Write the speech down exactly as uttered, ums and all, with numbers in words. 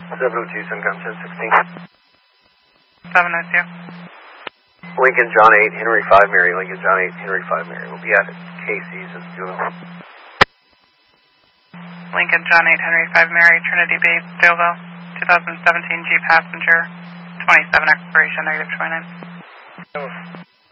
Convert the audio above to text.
seven oh two, Sungun ten sixteen. seven oh two. Lincoln John eight, Henry five Mary, Lincoln John eight, Henry five Mary. We'll be at Casey's in Stillville. Lincoln John eight, Henry five Mary, Trinity Bay, Stillville, twenty seventeen G passenger, twenty-seven expiration, negative twenty-nine. Oh.